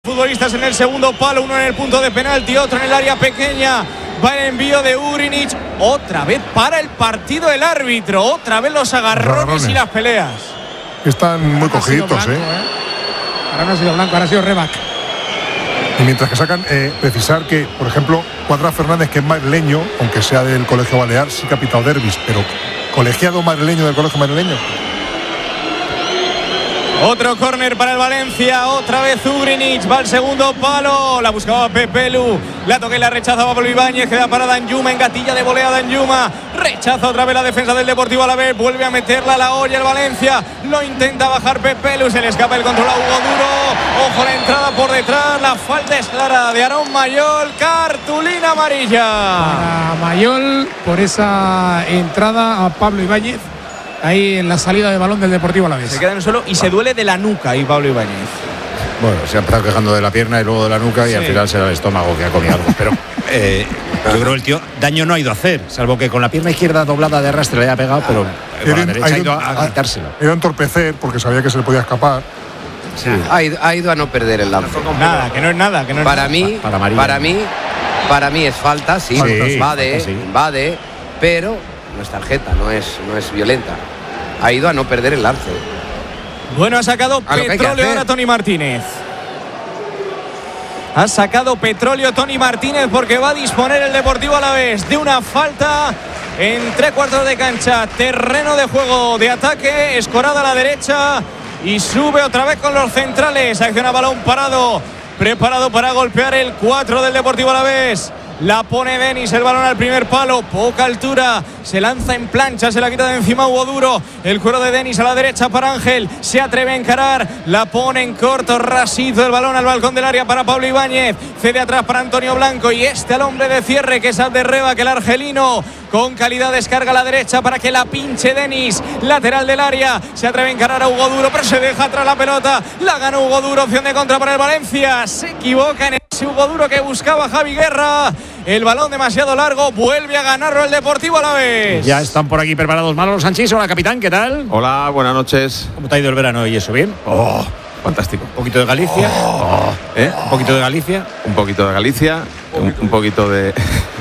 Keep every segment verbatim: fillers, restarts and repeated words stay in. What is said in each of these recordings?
futbolistas en el segundo palo, uno en el punto de penalti, otro en el área pequeña. Va el envío de Ugrinic. Otra vez para el partido el árbitro. Otra vez los agarrones, los agarrones. y las peleas. Están muy cogiditos, blanco, ¿eh? ¿eh? Ahora no ha sido blanco, ahora ha sido Rebac. Y mientras que sacan, eh, precisar que, por ejemplo, Cuadra Fernández, que es madrileño, aunque sea del Colegio Balear, sí que ha pitado derbis, pero colegiado madrileño del Colegio Madrileño. Otro córner para el Valencia, otra vez Ugrinic, va al segundo palo, la buscaba Pepelu, la toca y la rechazaba Pablo Ibáñez, queda para Danjuma, en gatilla de volea Danjuma, rechaza otra vez la defensa del Deportivo Alavés, vuelve a meterla a la olla el Valencia, lo intenta bajar Pepelu, se le escapa el control a Hugo Duro, ojo la entrada por detrás, la falta es clara de Aarón Mayol, cartulina amarilla. Para Mayol por esa entrada a Pablo Ibáñez. Ahí en la salida de balón del Deportivo Alavés. Se queda en el suelo y se duele de la nuca y Pablo Ibáñez. Bueno, se ha empezado quejando de la pierna y luego de la nuca y sí. Al final será el estómago que ha comido algo. Pero eh, yo creo que el tío daño no ha ido a hacer, salvo que con la pierna izquierda doblada de arrastre le haya pegado, pero ah, con la derecha ha ido a, a quitárselo. Era entorpecer porque sabía que se le podía escapar. Sí. Ha, ido, ha ido a no perder el lance. Nada, que no es nada. Que no es para, nada. Mí, para, para, para mí, para mí es falta, sí, sí invade, sí. invade, pero no es tarjeta, no es, no es violenta. Ha ido a no perder el lance. Bueno, ha sacado a petróleo ahora Tony Martínez. Ha sacado petróleo Tony Martínez porque va a disponer el Deportivo Alavés de una falta en tres cuartos de cancha. Terreno de juego de ataque, escorada a la derecha y sube otra vez con los centrales. Acciona balón parado, preparado para golpear el cuatro del Deportivo Alavés. La pone Denis, el balón al primer palo, poca altura, se lanza en plancha, se la quita de encima Hugo Duro, el cuero de Denis a la derecha para Ángel, se atreve a encarar, la pone en corto, rasizo el balón al balcón del área para Pablo Ibáñez, cede atrás para Antonio Blanco y este al hombre de cierre que es Abderreba, que el argelino con calidad descarga a la derecha para que la pinche Denis, lateral del área, se atreve a encarar a Hugo Duro, pero se deja atrás la pelota, la gana Hugo Duro, opción de contra para el Valencia, se equivoca en ese Hugo Duro que buscaba Javi Guerra. El balón demasiado largo, vuelve a ganarlo el Deportivo Alavés. Ya están por aquí preparados Manolo Sanchís. Hola, capitán, ¿qué tal? Hola, buenas noches. ¿Cómo te ha ido el verano y eso, bien? Oh, fantástico. Un poquito de Galicia. Oh, ¿Eh? Un poquito de Galicia. Un poquito de Galicia, un, un poquito de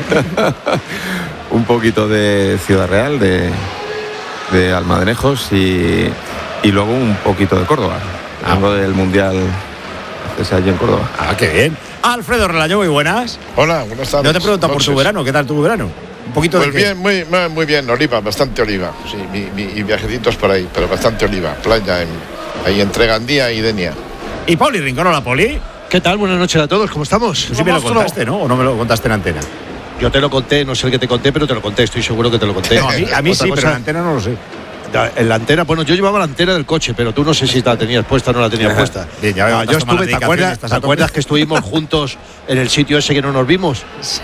un poquito de Ciudad Real, de, de Almadrenejos y, y luego un poquito de Córdoba. Ah. Algo del Mundial ese allí en Córdoba. Ah, qué bien. Alfredo Relaño, muy buenas. Hola, buenas tardes. No te pregunto por tu verano, ¿qué tal tu verano? Un poquito pues de bien, muy, muy bien, oliva, bastante oliva. Sí, mi, mi, y viajecitos por ahí, pero bastante oliva. Playa en, ahí entre Gandía y Denia. ¿Y Poli Rincón? Hola, Poli. ¿Qué tal? Buenas noches a todos, ¿cómo estamos? Tú sí me lo contaste, ¿no? ¿O no me lo contaste en antena? Yo te lo conté, no sé el que te conté, pero te lo conté, estoy seguro que te lo conté. No, a mí, a mí sí, cosa, pero en antena no lo sé. En la antena, bueno, yo llevaba la antena del coche, pero tú no sé si la tenías puesta o no la tenías puesta. Bien, ya no, yo estuve, ¿te acuerdas, ¿te acuerdas que estuvimos juntos en el sitio ese que no nos vimos? Sí.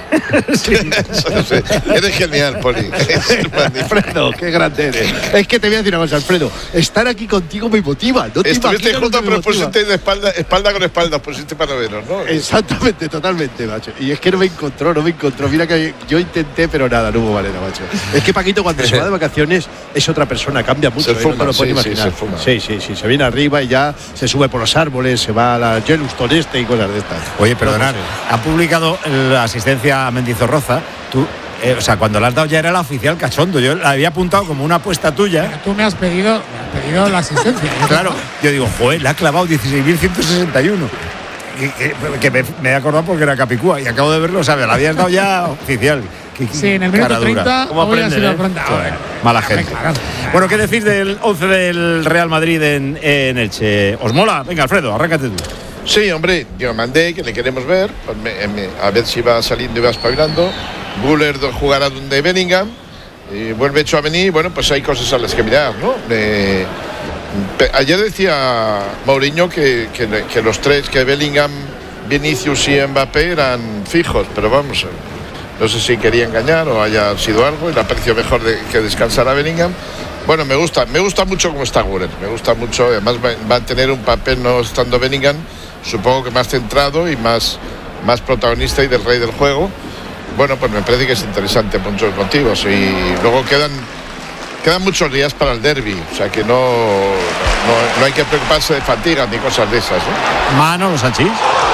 Eres genial, Poli. Alfredo, qué grande eres. Es que te voy a decir una cosa, Alfredo. Estar aquí contigo me motiva. No te Estuviste juntos, pero pusiste de espalda, espalda con espalda, pusiste para vernos, ¿no? Exactamente, totalmente, macho. Y es que no me encontró, no me encontró. Mira que yo intenté, pero nada, no hubo manera, macho. Es que Paquito, cuando se va de vacaciones, es otra persona. Cambia mucho, se fuma, ¿eh? No te lo sí, puedes imaginar. Sí, se fuma. sí, sí, sí, se viene arriba y ya se sube por los árboles, se va a la Yellowstone este y cosas de estas. Oye, perdonad, han publicado la asistencia a Mendizorroza. Tú, eh, o sea, cuando la has dado ya era la oficial cachondo. Yo la había apuntado como una apuesta tuya. Pero tú me has pedido, me has pedido la asistencia. Claro, yo digo, joder, la ha clavado dieciséis mil ciento sesenta y uno. Que, que, que me, me he acordado porque era Capicúa y acabo de verlo, ¿sabes? La habías dado ya oficial. Que, sí, en el minuto treinta. ¿Cómo aprende, eh? Joder, mala gente. Bueno, ¿qué decís del once del Real Madrid en, en Elche? ¿Os mola? Venga, Alfredo, arráncate tú. Sí, hombre, yo mandé que le queremos ver, pues me, me, a ver si va saliendo y va espabilando. Buller jugará donde Bellingham y vuelve Tchouaméni. Bueno, pues hay cosas a las que mirar, ¿no? Eh, ayer decía Mourinho que, que, que los tres, que Bellingham, Vinicius y Mbappé eran fijos, pero vamos, no sé si quería engañar o haya sido algo y le ha parecido mejor de, que descansara Bellingham. Bueno, me gusta, me gusta mucho cómo está Guller, me gusta mucho, además va, va a tener un papel no estando Bellingham, supongo que más centrado y más, más protagonista y del rey del juego. Bueno, pues me parece que es interesante por muchos motivos y luego quedan quedan muchos días para el derbi, o sea que no, no, no hay que preocuparse de fatiga ni cosas de esas, ¿no? Mano, Sanchís.